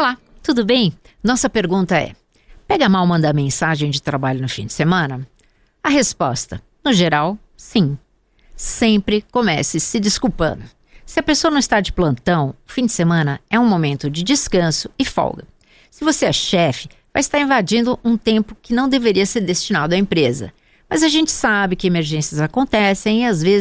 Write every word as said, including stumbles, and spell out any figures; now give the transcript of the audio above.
Olá, tudo bem? Nossa pergunta é: pega mal mandar mensagem de trabalho no fim de semana? A resposta, no geral, sim. Sempre comece se desculpando. Se a pessoa não está de plantão, o fim de semana é um momento de descanso e folga. Se você é chefe, vai estar invadindo um tempo que não deveria ser destinado à empresa. Mas a gente sabe que emergências acontecem e às vezes